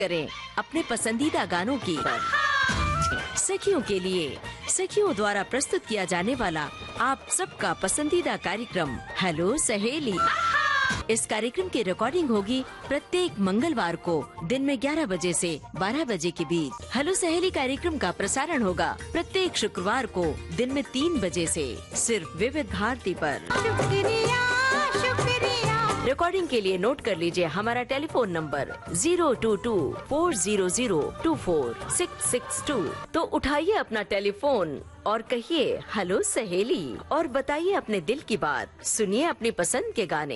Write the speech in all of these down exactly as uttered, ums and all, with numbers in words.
करें अपने पसंदीदा गानों की। सखियों के लिए सखियों द्वारा प्रस्तुत किया जाने वाला आप सबका पसंदीदा कार्यक्रम हेलो सहेली। इस कार्यक्रम की रिकॉर्डिंग होगी प्रत्येक मंगलवार को दिन में ग्यारह बजे से बारह बजे के बीच। हेलो सहेली कार्यक्रम का प्रसारण होगा प्रत्येक शुक्रवार को दिन में तीन बजे से सिर्फ विविध भारती पर। शुक्रिया शुक्रिया। रिकॉर्डिंग के लिए नोट कर लीजिए हमारा telephone number zero to to four zero zero to four six six to. तो उठाइए अपना टेलीफोन और कहिए हेलो सहेली और बताइए अपने दिल की बात। सुनिए अपनी पसंद के गाने।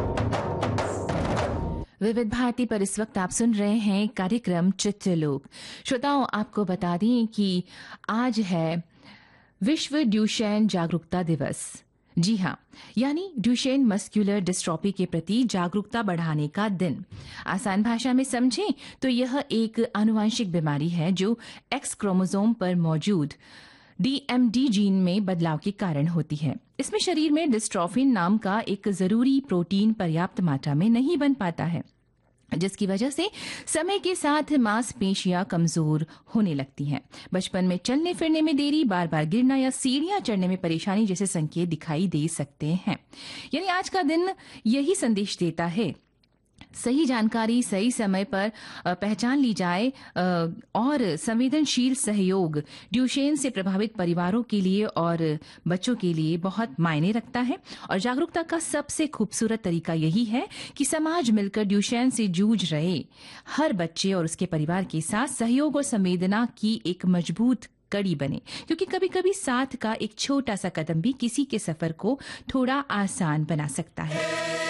विविध भारती पर इस वक्त आप सुन रहे हैं कार्यक्रम चित्रलोक। श्रोताओं, आपको बता दें कि आज है विश्व ड्यूशेन जागरूकता दिवस। जी हाँ, यानी ड्यूशेन मस्कुलर डिस्ट्रॉफी के प्रति जागरूकता बढ़ाने का दिन। आसान भाषा में समझें तो यह एक आनुवंशिक बीमारी है जो एक्स क्रोमोसोम पर मौजूद डीएमडी जीन में बदलाव के कारण होती है। इसमें शरीर में डिस्ट्रोफिन नाम का एक जरूरी प्रोटीन पर्याप्त मात्रा में नहीं बन पाता है, जिसकी वजह से समय के साथ मांसपेशियां कमजोर होने लगती हैं। बचपन में चलने फिरने में देरी, बार बार गिरना या सीढ़ियां चढ़ने में परेशानी जैसे संकेत दिखाई दे सकते हैं। यानी आज का दिन यही संदेश देता है, सही जानकारी सही समय पर पहचान ली जाए और संवेदनशील सहयोग ड्यूशेन से प्रभावित परिवारों के लिए और बच्चों के लिए बहुत मायने रखता है। और जागरूकता का सबसे खूबसूरत तरीका यही है कि समाज मिलकर ड्यूशेन से जूझ रहे हर बच्चे और उसके परिवार के साथ सहयोग और संवेदना की एक मजबूत कड़ी बने, क्योंकि कभी कभी साथ का एक छोटा सा कदम भी किसी के सफर को थोड़ा आसान बना सकता है।